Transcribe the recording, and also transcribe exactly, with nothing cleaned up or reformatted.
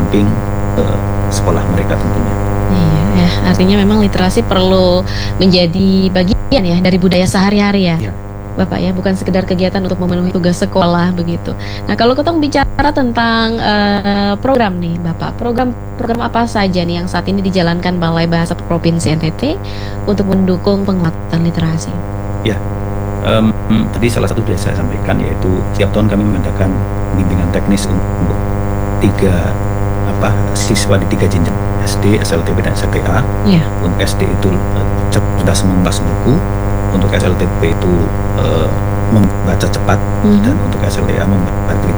samping uh, sekolah mereka tentunya. Iya, ya, artinya memang literasi perlu menjadi bagian ya dari budaya sehari-hari ya, Ya. Bapak ya, bukan sekedar kegiatan untuk memenuhi tugas sekolah begitu. Nah, kalau kita bicara tentang uh, program nih, Bapak, program-program apa saja nih yang saat ini dijalankan Balai Bahasa Provinsi N T T untuk mendukung penguatan literasi? Ya, um, tadi salah satu sudah saya sampaikan, yaitu setiap tahun kami mengadakan bimbingan teknis untuk tiga apa siswa di tiga jenjang, S D, S L T P, dan S L T A. Ya. Untuk S D itu uh, cerdas mengulas buku, untuk S L T P itu uh, membaca cepat, hmm. dan untuk S L T A membaca